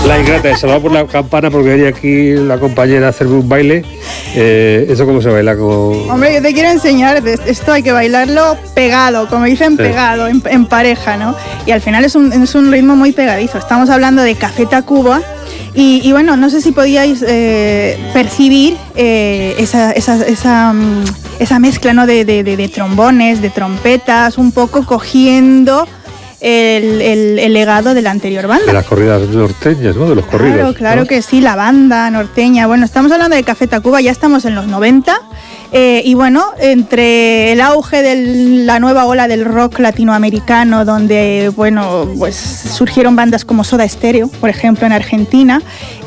La ingrata, se va por la campana porque venía aquí la compañera a hacerme un baile. ¿Eso cómo se baila? Hombre, yo te quiero enseñar, esto hay que bailarlo pegado, como dicen, pegado, en pareja, ¿no? Y al final es un ritmo muy pegadizo. Estamos hablando de Café Tacuba. Y bueno, no sé si podíais percibir esa mezcla, ¿no? de trombones, de trompetas, un poco cogiendo el legado de la anterior banda. De las corridas norteñas, ¿no? De los corridos. Claro, ¿no? que sí, la banda norteña. Bueno, estamos hablando de Café Tacuba, ya estamos en los 90. Y bueno, entre el auge de la nueva ola del rock latinoamericano, donde, bueno, pues surgieron bandas como Soda Stereo, por ejemplo, en Argentina,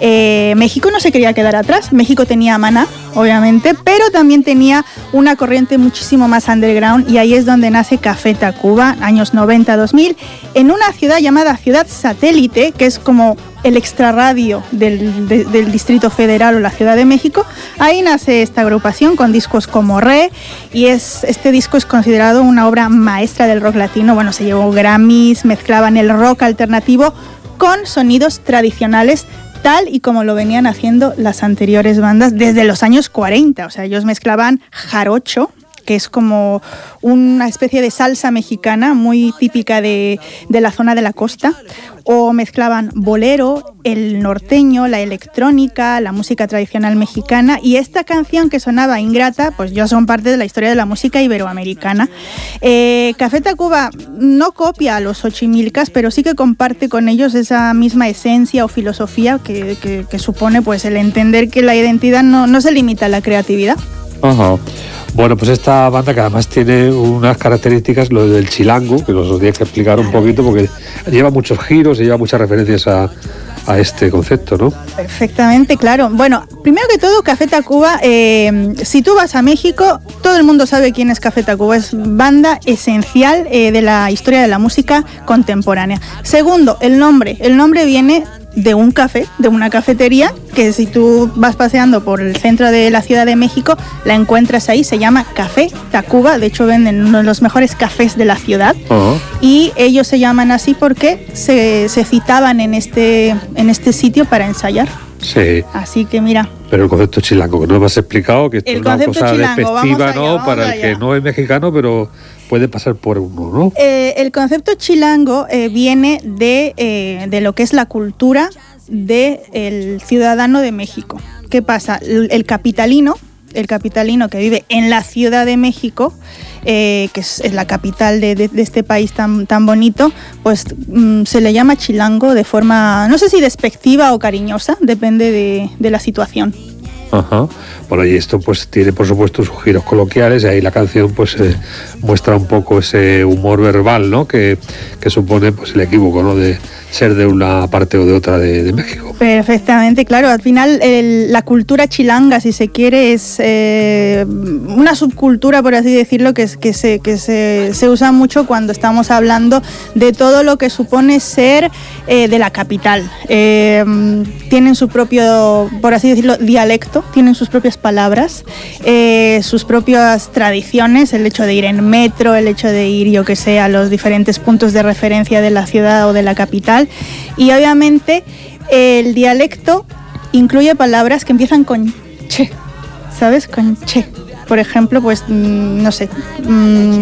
México no se quería quedar atrás. México tenía a Maná, obviamente, pero también tenía una corriente muchísimo más underground, y ahí es donde nace Café Tacuba, años 90-2000, en una ciudad llamada Ciudad Satélite, que es como el extrarradio del Distrito Federal o la Ciudad de México. Ahí nace esta agrupación con discos como Re, y este disco es considerado una obra maestra del rock latino. Bueno, se llevó Grammys, mezclaban el rock alternativo con sonidos tradicionales, tal y como lo venían haciendo las anteriores bandas desde los años 40. O sea, ellos mezclaban jarocho, que es como una especie de salsa mexicana muy típica de la zona de la costa, o mezclaban bolero, el norteño, la electrónica, la música tradicional mexicana, y esta canción que sonaba, Ingrata, pues ya son parte de la historia de la música iberoamericana. Café Tacuba no copia a los Xochimilcas, pero sí que comparte con ellos esa misma esencia o filosofía que supone, pues, el entender que la identidad no se limita a la creatividad. Ajá. Bueno, pues esta banda, que además tiene unas características, lo del chilango, que nos tienes que explicar un poquito, porque lleva muchos giros y lleva muchas referencias a este concepto, ¿no? Perfectamente, claro. Bueno, primero que todo, Café Tacuba, si tú vas a México, todo el mundo sabe quién es Café Tacuba. Es banda esencial de la historia de la música contemporánea. Segundo, el nombre. El nombre viene de un café, de una cafetería, que si tú vas paseando por el centro de la Ciudad de México, la encuentras ahí, se llama Café Tacuba. De hecho, venden uno de los mejores cafés de la ciudad. Uh-huh. Y ellos se llaman así porque se citaban en este sitio para ensayar. Sí. Así que mira. Pero el concepto chilango, que no me has explicado, que esto es una cosa despectiva, ¿no? Para el que no es mexicano, pero puede pasar por uno, ¿no? El concepto chilango viene de lo que es la cultura del ciudadano de México. ¿Qué pasa? El capitalino que vive en la Ciudad de México, que es la capital de este país tan bonito, pues se le llama chilango de forma, no sé si despectiva o cariñosa, depende de la situación. Ajá. Bueno, y esto pues tiene por supuesto sus giros coloquiales, y ahí la canción pues muestra un poco ese humor verbal, ¿no? Que supone pues el equívoco, ¿no? De ser de una parte o de otra de México. Perfectamente, claro. Al final la cultura chilanga, si se quiere, es una subcultura, por así decirlo, que se usa mucho cuando estamos hablando de todo lo que supone ser de la capital. Tienen su propio, por así decirlo, dialecto, tienen sus propias palabras, sus propias tradiciones, el hecho de ir en metro, el hecho de ir, yo que sé, a los diferentes puntos de referencia de la ciudad o de la capital. Y obviamente el dialecto incluye palabras que empiezan con che, ¿sabes? Con che. Por ejemplo, pues no sé,